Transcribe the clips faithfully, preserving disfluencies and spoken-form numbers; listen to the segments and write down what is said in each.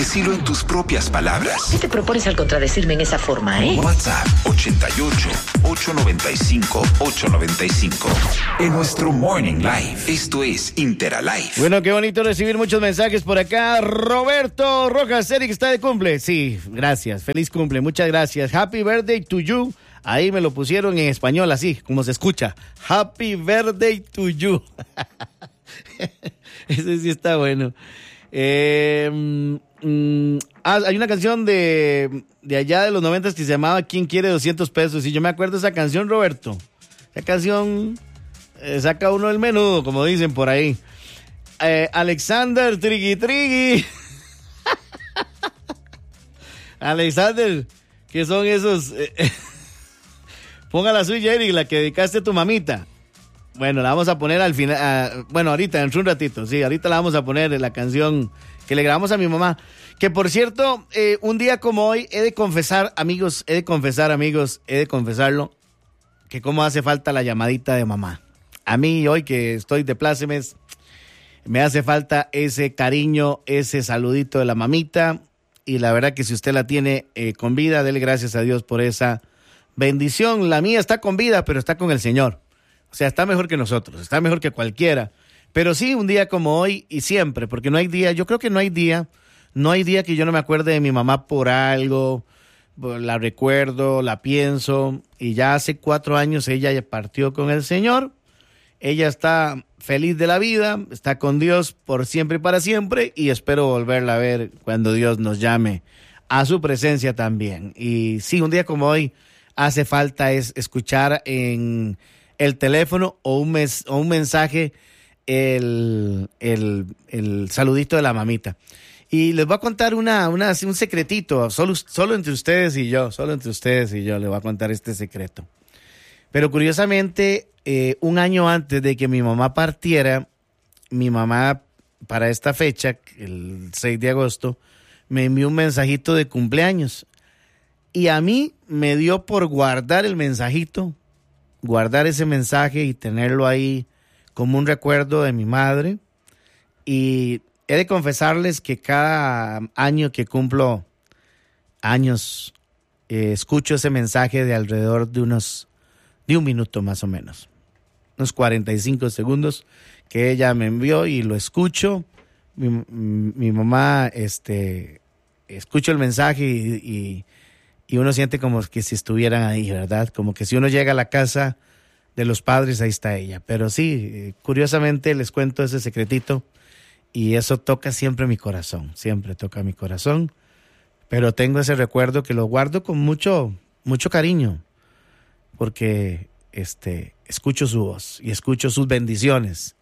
Decilo en tus propias palabras. ¿Qué te propones al contradecirme en esa forma, eh? WhatsApp ochenta y ocho, ochocientos noventa y cinco, ochocientos noventa y cinco. En nuestro Morning Live. Esto es Interalife. Bueno, qué bonito recibir muchos mensajes por acá. Roberto Rojas, Eric está de cumple. Sí, gracias. Feliz cumple. Muchas gracias. Happy birthday to you. Ahí me lo pusieron en español así, como se escucha. Happy birthday to you. Ese sí está bueno. Eh, mm, ah, hay una canción de, de allá de los noventas que se llamaba ¿Quién quiere doscientos pesos? Y yo me acuerdo de esa canción, Roberto. Esa canción eh, saca uno del menudo, como dicen por ahí. Eh, Alexander Trigui Trigui. Alexander, ¿qué son esos? Eh, ponga la suya, Eric, la que dedicaste a tu mamita. Bueno, la vamos a poner al final, uh, bueno, ahorita, dentro de un ratito, sí, ahorita la vamos a poner, la canción que le grabamos a mi mamá, que por cierto, eh, un día como hoy, he de confesar, amigos, he de confesar, amigos, he de confesarlo, que cómo hace falta la llamadita de mamá. A mí, hoy que estoy de plácemes, me hace falta ese cariño, ese saludito de la mamita, y la verdad que si usted la tiene eh, con vida, dele gracias a Dios por esa bendición. La mía está con vida, pero está con el Señor. O sea, está mejor que nosotros, está mejor que cualquiera. Pero sí, un día como hoy y siempre, porque no hay día, yo creo que no hay día, no hay día que yo no me acuerde de mi mamá por algo, la recuerdo, la pienso, y ya hace cuatro años ella ya partió con el Señor. Ella está feliz de la vida, está con Dios por siempre y para siempre, y espero volverla a ver cuando Dios nos llame a su presencia también. Y sí, un día como hoy hace falta es escuchar en el teléfono o un, mes, o un mensaje, el, el, el saludito de la mamita. Y les voy a contar una, una, un secretito, solo, solo entre ustedes y yo, solo entre ustedes y yo les voy a contar este secreto. Pero curiosamente, eh, un año antes de que mi mamá partiera, mi mamá para esta fecha, el seis de agosto, me envió un mensajito de cumpleaños. Y a mí me dio por guardar el mensajito, guardar ese mensaje y tenerlo ahí como un recuerdo de mi madre. Y he de confesarles que cada año que cumplo años, eh, escucho ese mensaje de alrededor de unos, de un minuto más o menos, unos cuarenta y cinco segundos que ella me envió y lo escucho. Mi, mi mamá, este, escucho el mensaje y, y Y uno siente como que si estuvieran ahí, ¿verdad? Como que si uno llega a la casa de los padres, ahí está ella. Pero sí, curiosamente les cuento ese secretito y eso toca siempre mi corazón, siempre toca mi corazón. Pero tengo ese recuerdo que lo guardo con mucho, mucho cariño porque este, escucho su voz y escucho sus bendiciones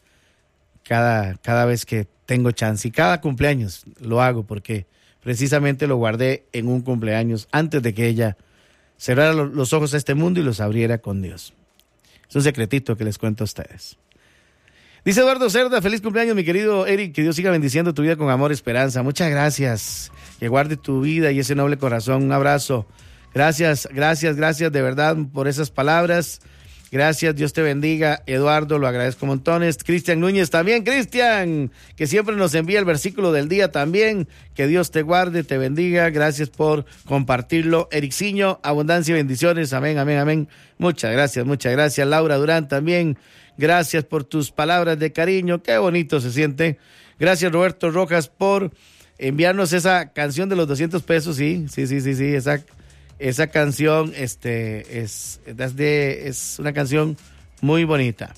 cada, cada vez que tengo chance. Y cada cumpleaños lo hago porque precisamente lo guardé en un cumpleaños antes de que ella cerrara los ojos a este mundo y los abriera con Dios. Es un secretito que les cuento a ustedes. Dice Eduardo Cerda, feliz cumpleaños mi querido Eric, que Dios siga bendiciendo tu vida con amor y esperanza. Muchas gracias, que guarde tu vida y ese noble corazón. Un abrazo. Gracias, gracias, gracias de verdad por esas palabras. Gracias, Dios te bendiga, Eduardo, lo agradezco montones. Cristian Núñez también, Cristian, que siempre nos envía el versículo del día también. Que Dios te guarde, te bendiga. Gracias por compartirlo. Ericciño, abundancia y bendiciones. Amén, amén, amén. Muchas gracias, muchas gracias. Laura Durán también, gracias por tus palabras de cariño. Qué bonito se siente. Gracias, Roberto Rojas, por enviarnos esa canción de los doscientos pesos. Sí, sí, sí, sí, sí, esa Esa canción este, es, es, de, es una canción muy bonita.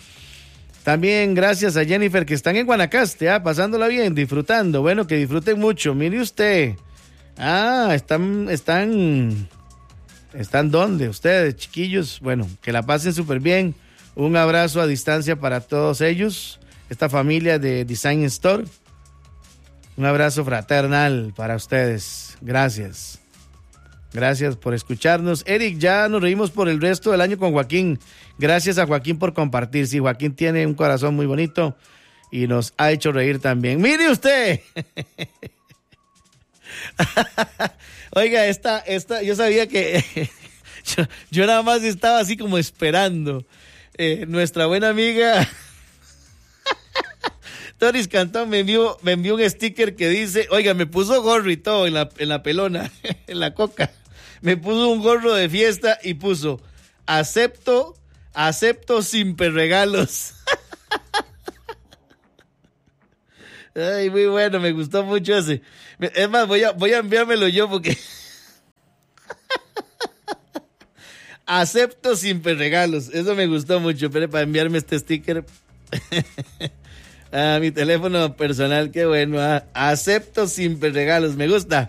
También gracias a Jennifer, que están en Guanacaste, ¿ah? Pasándola bien, disfrutando. Bueno, que disfruten mucho. Mire usted. Ah, están, están, están ¿dónde? Ustedes, chiquillos. Bueno, que la pasen súper bien. Un abrazo a distancia para todos ellos. Esta familia de Design Store. Un abrazo fraternal para ustedes. Gracias. Gracias por escucharnos. Eric, ya nos reímos por el resto del año con Joaquín. Gracias a Joaquín por compartir. Sí, Joaquín tiene un corazón muy bonito y nos ha hecho reír también. ¡Mire usted! Oiga, esta, esta, yo sabía que yo, yo nada más estaba así como esperando. Eh, nuestra buena amiga Doris Cantón me envió, me envió un sticker que dice, oiga, me puso gorro y todo en la, en la pelona, en la coca. Me puso un gorro de fiesta y puso, acepto, acepto sin perregalos. Ay, muy bueno, me gustó mucho ese. Es más, voy a, voy a enviármelo yo porque... Acepto sin regalos. Eso me gustó mucho, pero para enviarme este sticker a mi teléfono personal, qué bueno. ¿eh? Acepto sin regalos, me gusta.